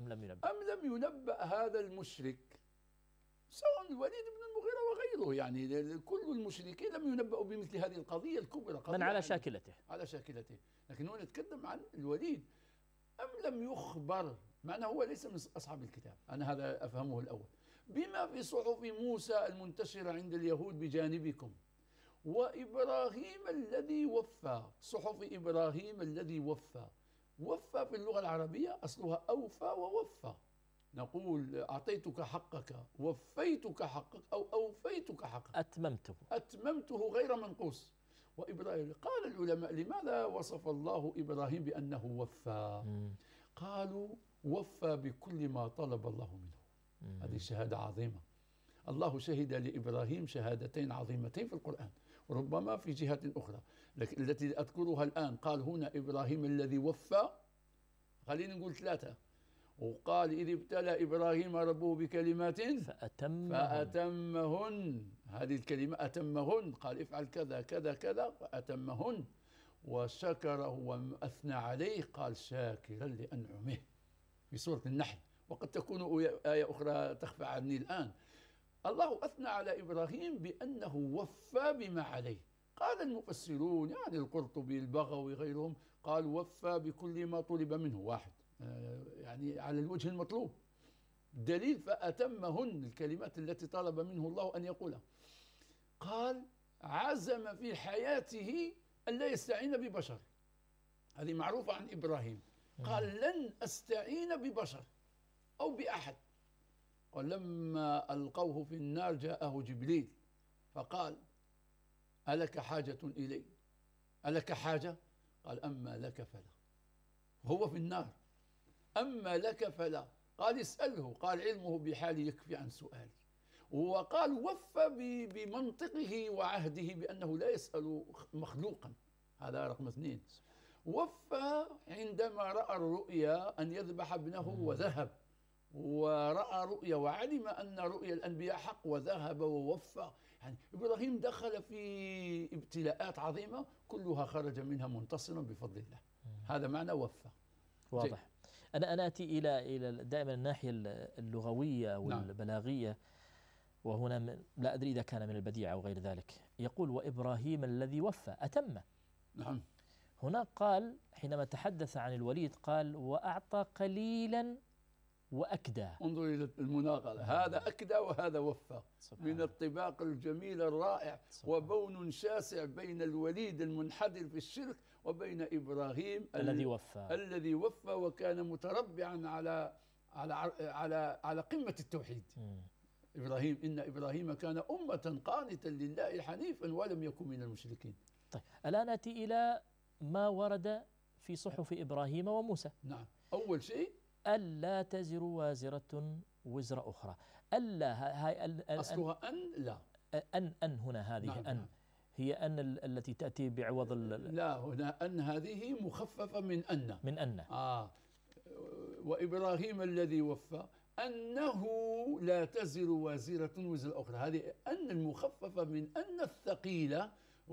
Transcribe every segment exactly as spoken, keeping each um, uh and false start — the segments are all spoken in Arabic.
أم لم ينبأ؟ أم لم ينبأ هذا المشرك، سواء الوليد بن المغيرة وغيره، يعني كل المشركين لم ينبأوا بمثل هذه القضية الكبرى، من على شاكلته على شاكلته. لكن هو نتكلم عن الوليد. أم لم يخبر، معنى هو ليس من أصحاب الكتاب، أنا هذا أفهمه الأول، بما في صحف موسى المنتشرة عند اليهود بجانبكم، وإبراهيم الذي وفى، صحف إبراهيم الذي وفى. وفى في اللغة العربية أصلها أوفى ووفى، نقول أعطيتك حقك، وفيتك حقك، أو أوفيتك حقك، أتممته أتممته غير منقوص. وإبراهيم، قال العلماء لماذا وصف الله إبراهيم بأنه وفى؟ مم. قالوا وفى بكل ما طلب الله منه. مم. هذه شهادة عظيمة. الله شهد لإبراهيم شهادتين عظيمتين في القرآن، وربما في جهة أخرى، لكن التي أذكرها الآن قال هنا إبراهيم الذي وفى، خلينا نقول ثلاثة. وقال إذ ابتلى إبراهيم ربه بكلمات فأتمهن, فأتمهن. هذه الكلمة أتمهن، قال افعل كذا كذا كذا فأتمهن. وشكره وأثنى عليه، قال شاكرا لأنعمه، في سورة النحل. وقد تكون آية أخرى تخفى عني الآن. الله أثنى على إبراهيم بأنه وفى بما عليه. قال المفسرون، يعني القرطبي البغوي غيرهم، قال وفى بكل ما طلب منه، واحد يعني على الوجه المطلوب. دليل فأتمهن، الكلمات التي طلب منه الله أن يقولها. قال عزم في حياته أن لا يستعين ببشر، هذه معروفة عن إبراهيم. قال لن أستعين ببشر أو بأحد. ولما ألقوه في النار جاءه جبريل فقال ألك حاجة إلي؟ ألك حاجة؟ قال أما لك فلا. هو في النار، أما لك فلا. قال اسأله، قال علمه بحالي يكفي عن سؤالي. وقال وفى بمنطقه وعهده بأنه لا يسأل مخلوقا، هذا رقم اثنين. وفى عندما رأى الرؤيا أن يذبح ابنه وذهب، ورأى رؤيا وعلم أن رؤيا الأنبياء حق وذهب ووفى. يعني إبراهيم دخل في ابتلاءات عظيمة كلها خرج منها منتصرا بفضل الله. هذا معنى وفى. واضح. جي. أنا أنا أتي إلى إلى دائما الناحية اللغوية والبلاغية. نعم. وهنا من لا أدري إذا كان من البديع أو غير ذلك. يقول وإبراهيم الذي وفى أتم. نعم. هنا قال حينما تحدث عن الوليد قال وأعطى قليلا وأكدى. انظر إلى المناقضة، هذا أكدى وهذا وفى، من الطباق الجميل الرائع، وبون شاسع بين الوليد المنحدر في الشرك وبين إبراهيم الذي وفى الذي وفى وكان متربعا على على على على قمة التوحيد. م. إبراهيم إن إبراهيم كان أمة قانتا لله حنيفا ولم يكن من المشركين. طيب الآن نأتي إلى ما ورد في صحف إبراهيم وموسى. نعم. أول شيء ألا تزر وازرة وزر أخرى. ألا هاي أصلها أن لا أن أن هنا هذه. نعم. أن نعم. هي أن التي تأتي بعوض لا، هنا أن هذه مخففة من أن من أن آه وإبراهيم الذي وفى أنه لا تزر وازرة وزر أخرى، هذه أن المخففة من أن الثقيلة،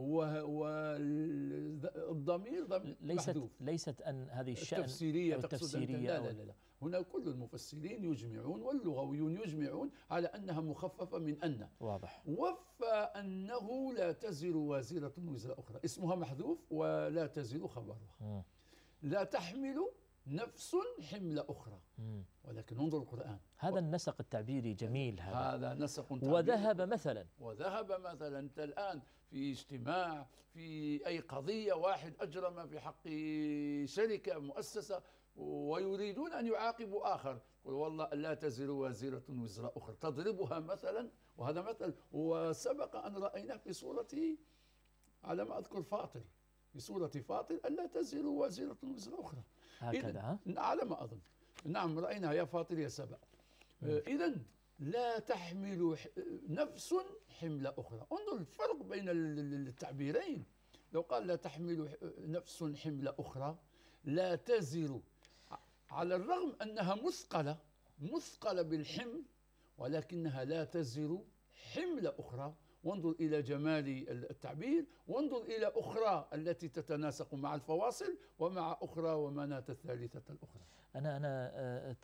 والضمير ضمير ليست محذوف. ليست أن هذه الشأن التفسيرية التفسيرية لا, لا لا لا هنا كل المفسرين يجمعون واللغويون يجمعون على أنها مخففة من أن. واضح. وفى أنه لا تزر وازرة وزر أخرى، اسمها محذوف ولا تزر خبرها. م. لا تحمل نفس حمل أخرى. م. ولكن انظر القرآن، هذا النسق التعبيري جميل. هذا هذا نسق تعبيري. وذهب مثلا وذهب مثلا أنت الآن في اجتماع في أي قضية، واحد أجرم في حق شركة مؤسسة ويريدون أن يعاقبوا آخر، قل والله لا تزر وازرة وزر أخرى، تضربها مثلا. وهذا مثل وسبق أن رأيناه في سورة على ما أذكر فاطر، في سورة فاطر ألا تزر وازرة وزر أخرى هكذا على ما أظن. نعم رأيناها يا فاطر يا سبأ. إذن لا تحمل نفس حمل أخرى. انظر الفرق بين التعبيرين. لو قال لا تحمل نفس حمل أخرى، لا تزر، على الرغم أنها مثقلة مثقلة بالحمل، ولكنها لا تزر حمل أخرى. وانظر إلى جمال التعبير، وانظر إلى أخرى التي تتناسق مع الفواصل ومع أخرى ومناة الثالثة الأخرى. أنا أنا